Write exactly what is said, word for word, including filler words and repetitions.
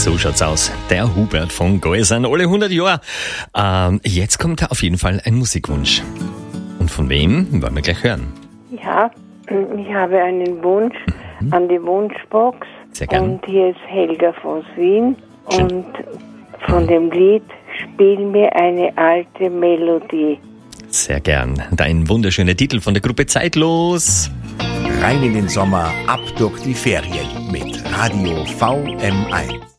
So schaut's aus. Der Hubert von Geusern, alle hundert Jahre. Ähm, jetzt kommt auf jeden Fall ein Musikwunsch. Und von wem? Wollen wir gleich hören. Ja, ich habe einen Wunsch mhm. an die Wunschbox. Sehr gern. Und hier ist Helga aus Wien. Schön. Und von dem Lied Spiel mir eine alte Melodie. Sehr gern. Dein wunderschöner Titel von der Gruppe Zeitlos. Rein in den Sommer, ab durch die Ferien mit Radio V M eins.